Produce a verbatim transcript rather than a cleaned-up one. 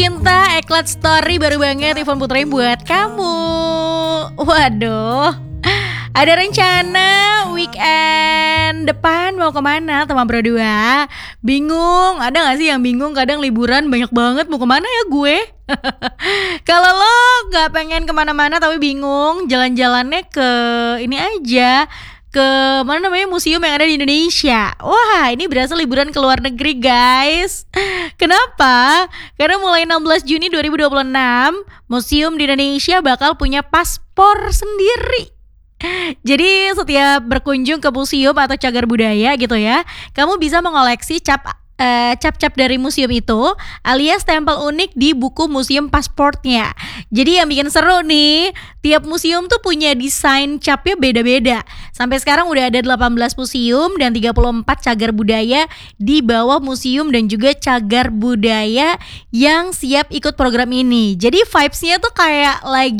Cinta Eklat Story baru banget Ivan Putri buat kamu. Waduh, ada rencana weekend depan mau kemana teman berdua? Bingung, ada gak sih yang bingung? Kadang liburan banyak banget mau kemana ya gue? Kalau lo gak pengen kemana-mana tapi bingung, jalan-jalannya ke ini aja, ke mana namanya museum yang ada di Indonesia. Wah, ini berasa liburan ke luar negeri guys. Kenapa? Karena mulai enam belas Juni dua ribu dua puluh enam museum di Indonesia bakal punya paspor sendiri. Jadi setiap berkunjung ke museum atau cagar budaya gitu ya, kamu bisa mengoleksi cap eh, cap-cap dari museum itu alias stempel unik di buku museum pasportnya. Jadi yang bikin seru nih, tiap museum tuh punya desain capnya beda-beda. Sampai sekarang udah ada delapan belas museum dan tiga puluh empat cagar budaya di bawah museum dan juga cagar budaya yang siap ikut program ini. Jadi vibes-nya tuh kayak lagi